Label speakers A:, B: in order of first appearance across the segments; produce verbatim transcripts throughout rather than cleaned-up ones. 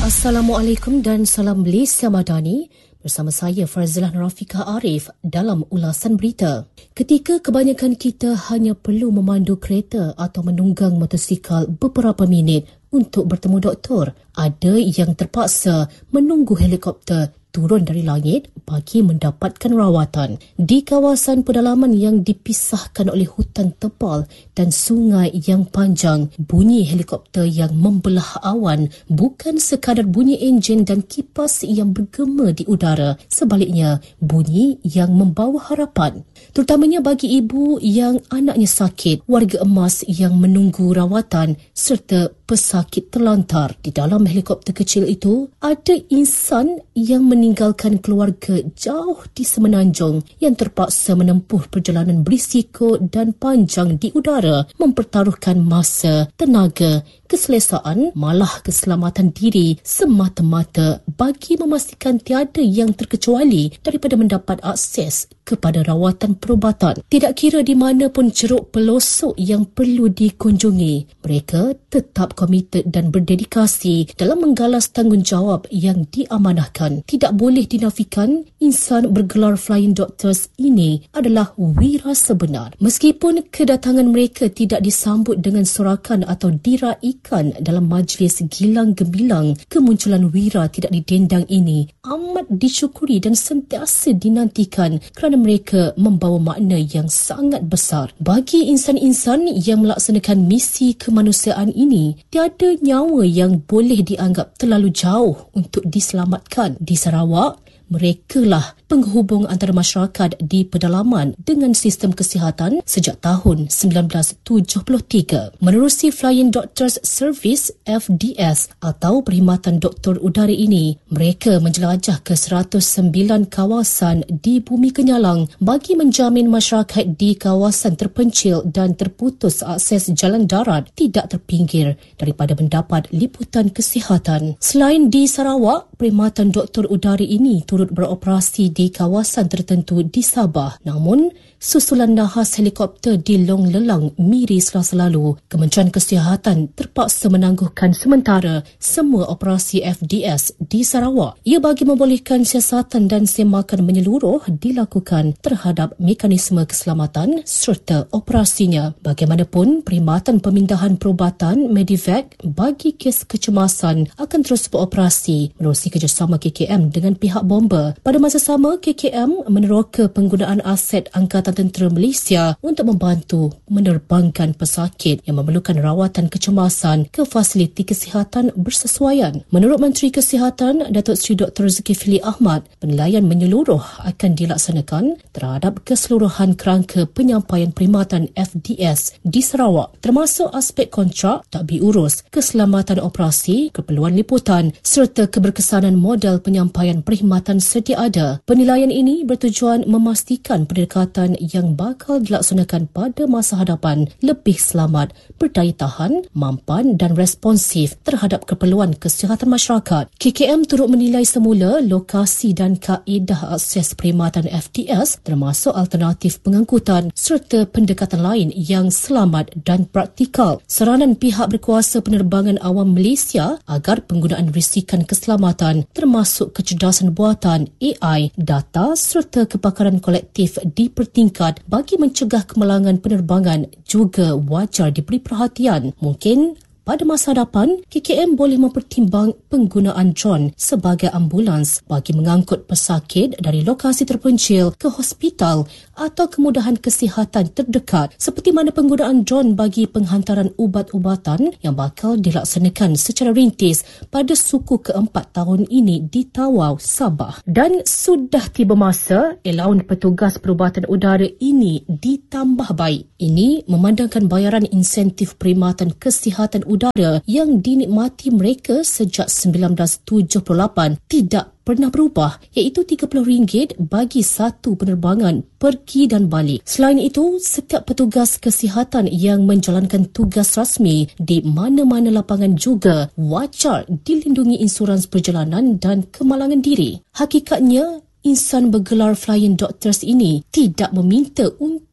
A: Assalamualaikum dan salam Malaysia Madani. Bersama saya Farzilah Rafika Arif dalam ulasan berita. Ketika kebanyakan kita hanya perlu memandu kereta atau menunggang motosikal beberapa minit untuk bertemu doktor, ada yang terpaksa menunggu helikopter turun dari langit bagi mendapatkan rawatan. Di kawasan pedalaman yang dipisahkan oleh hutan tebal dan sungai yang panjang, bunyi helikopter yang membelah awan bukan sekadar bunyi enjin dan kipas yang bergema di udara. Sebaliknya, bunyi yang membawa harapan. Terutamanya bagi ibu yang anaknya sakit, warga emas yang menunggu rawatan serta pesakit terlantar. Di dalam helikopter kecil itu, ada insan yang meninggalkan keluarga jauh di semenanjung yang terpaksa menempuh perjalanan berisiko dan panjang di udara, mempertaruhkan masa, tenaga, keselesaan, malah keselamatan diri semata-mata bagi memastikan tiada yang terkecuali daripada mendapat akses kepada rawatan perubatan. Tidak kira di mana pun ceruk pelosok yang perlu dikunjungi, mereka tetap komited dan berdedikasi dalam menggalas tanggungjawab yang diamanahkan. Tidak boleh dinafikan, insan bergelar Flying Doctors ini adalah wira sebenar. Meskipun kedatangan mereka tidak disambut dengan sorakan atau diraikan dalam majlis gilang gemilang, kemunculan wira tidak didendang ini amat disyukuri dan sentiasa dinantikan kerana mereka membawa makna yang sangat besar. Bagi insan-insan yang melaksanakan misi kemanusiaan ini, tiada nyawa yang boleh dianggap terlalu jauh untuk diselamatkan. Di Sarawak, merekalah penghubung antara masyarakat di pedalaman dengan sistem kesihatan sejak tahun sembilan belas tujuh puluh tiga. Menerusi Flying Doctors Service F D S atau Perkhidmatan Doktor Udara ini, mereka menjelajah ke seratus sembilan kawasan di Bumi Kenyalang bagi menjamin masyarakat di kawasan terpencil dan terputus akses jalan darat tidak terpinggir daripada mendapat liputan kesihatan. Selain di Sarawak, Perkhidmatan Doktor Udara ini turut beroperasi di kawasan tertentu di Sabah. Namun, susulan nahas helikopter di Long Lelang, Miri Selasa lalu, Kementerian Kesihatan terpaksa menangguhkan sementara semua operasi F D S di Sarawak. Ia bagi membolehkan siasatan dan semakan menyeluruh dilakukan terhadap mekanisme keselamatan serta operasinya. Bagaimanapun, perkhidmatan pemindahan perubatan Medivac bagi kes kecemasan akan terus beroperasi menerusi kerjasama K K M dengan pihak bomba. Pada masa sama, K K M meneroka penggunaan aset Angkatan Tentera Malaysia untuk membantu menerbangkan pesakit yang memerlukan rawatan kecemasan ke fasiliti kesihatan bersesuaian. Menurut Menteri Kesihatan, Datuk Seri Doktor Zulkifli Ahmad, penilaian menyeluruh akan dilaksanakan terhadap keseluruhan kerangka penyampaian perkhidmatan F D S di Sarawak, termasuk aspek kontrak, tadbir urus, keselamatan operasi, keperluan liputan serta keberkesanan modal penyampaian perkhidmatan sedia ada. Penilaian ini bertujuan memastikan pendekatan yang bakal dilaksanakan pada masa hadapan lebih selamat, berdaya tahan, mampan dan responsif terhadap keperluan kesihatan masyarakat. K K M turut menilai semula lokasi dan kaedah akses perkhidmatan F D S termasuk alternatif pengangkutan serta pendekatan lain yang selamat dan praktikal. Saranan pihak berkuasa penerbangan awam Malaysia agar penggunaan risikan keselamatan termasuk kecerdasan buatan, A I, data serta kepakaran kolektif dipertingkat bagi mencegah kemalangan penerbangan juga wajar diberi perhatian. Mungkin pada masa hadapan, K K M boleh mempertimbang penggunaan drone sebagai ambulans bagi mengangkut pesakit dari lokasi terpencil ke hospital atau kemudahan kesihatan terdekat, seperti mana penggunaan drone bagi penghantaran ubat-ubatan yang bakal dilaksanakan secara rintis pada suku keempat tahun ini di Tawau, Sabah. Dan sudah tiba masa allowance petugas perubatan udara ini ditambah baik. Ini memandangkan bayaran insentif perkhidmatan kesihatan udara yang dinikmati mereka sejak sembilan belas tujuh puluh lapan tidak pernah berubah, iaitu tiga puluh ringgit bagi satu penerbangan pergi dan balik. Selain itu, setiap petugas kesihatan yang menjalankan tugas rasmi di mana-mana lapangan juga wajar dilindungi insurans perjalanan dan kemalangan diri. Hakikatnya, insan bergelar Flying Doctors ini tidak meminta untuk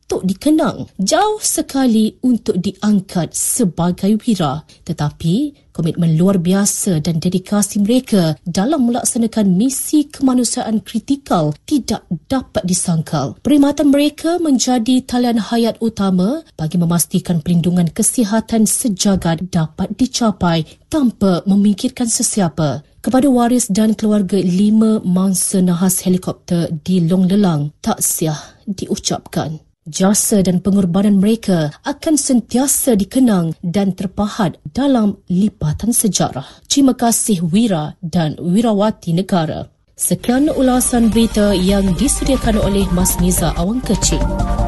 A: patut dikenang, jauh sekali untuk diangkat sebagai wira. Tetapi komitmen luar biasa dan dedikasi mereka dalam melaksanakan misi kemanusiaan kritikal tidak dapat disangkal. Perkhidmatan mereka menjadi talian hayat utama bagi memastikan perlindungan kesihatan sejagat dapat dicapai tanpa memikirkan sesiapa. Kepada waris dan keluarga lima mangsa nahas helikopter di Long Lelang, taksiah diucapkan. Jasa dan pengorbanan mereka akan sentiasa dikenang dan terpahat dalam lipatan sejarah. Terima kasih Wira dan Wirawati Negara. Sekian ulasan berita yang disediakan oleh Mas Niza Awang Kecil.